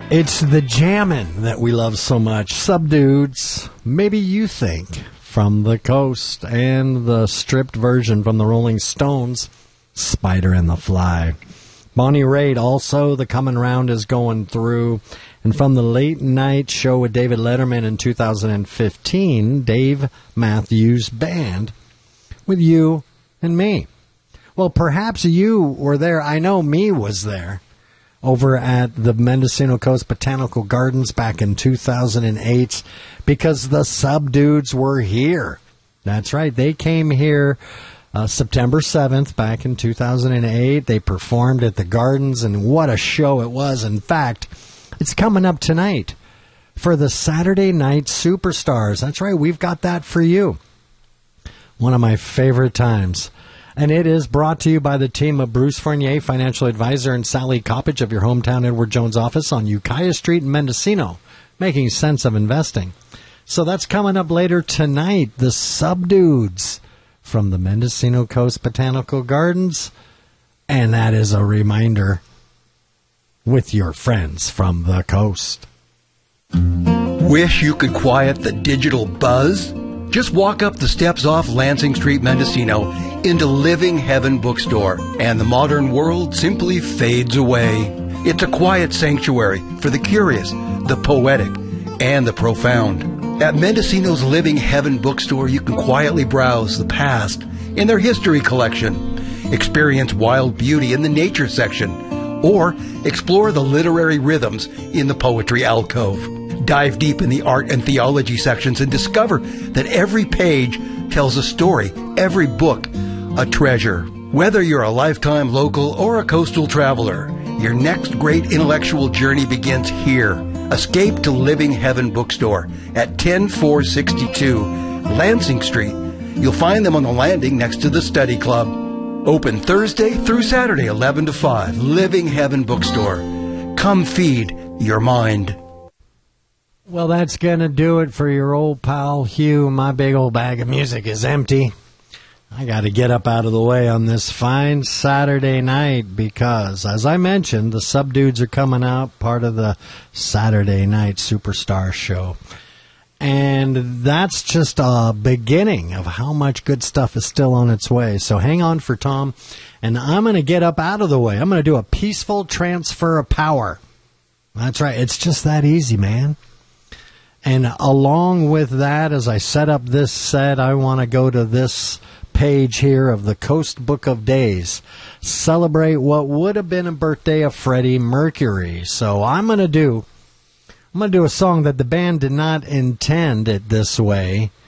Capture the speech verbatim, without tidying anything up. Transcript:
It's the jammin' that we love so much. Subdudes, Maybe You Think, from the Coast, and the stripped version from the Rolling Stones, Spider and the Fly. Bonnie Raitt, also, The Comin' Round is Going Through. And from the Late Night Show with David Letterman in two thousand fifteen, Dave Matthews Band, With You and Me. Well, perhaps you were there. I know me was there. Over at the Mendocino Coast Botanical Gardens back in two thousand eight, because the Subdudes were here. That's right. They came here uh, September seventh back in two thousand eight. They performed at the Gardens, and what a show it was. In fact, it's coming up tonight for the Saturday Night Superstars. That's right. We've got that for you. One of my favorite times. And it is brought to you by the team of Bruce Fournier, financial advisor, and Sally Coppage of your hometown Edward Jones office on Ukiah Street in Mendocino, making sense of investing. So that's coming up later tonight, the Subdudes from the Mendocino Coast Botanical Gardens. And that is a reminder with your friends from the coast. Wish you could quiet the digital buzz? Just walk up the steps off Lansing Street, Mendocino, into Living Heaven Bookstore, and the modern world simply fades away. It's a quiet sanctuary for the curious, the poetic, and the profound. At Mendocino's Living Heaven Bookstore, you can quietly browse the past in their history collection, experience wild beauty in the nature section, or explore the literary rhythms in the poetry alcove. Dive deep in the art and theology sections and discover that every page tells a story, every book a treasure. Whether you're a lifetime local or a coastal traveler, your next great intellectual journey begins here. Escape to Living Heaven Bookstore at ten four sixty-two Lansing Street. You'll find them on the landing next to the Study Club. Open Thursday through Saturday, eleven to five. Living Heaven Bookstore. Come feed your mind. Well, that's going to do it for your old pal Hugh. My big old bag of music is empty. I got to get up out of the way on this fine Saturday night because, as I mentioned, the Subdudes are coming out, part of the Saturday Night Superstar show. And that's just a beginning of how much good stuff is still on its way. So hang on for Tom, and I'm going to get up out of the way. I'm going to do a peaceful transfer of power. That's right. It's just that easy, man. And along with that, as I set up this set, I want to go to this page here of the Coast Book of Days. Celebrate what would have been a birthday of Freddie Mercury. So I'm going to do, I'm going to do a song that the band did not intend it this way.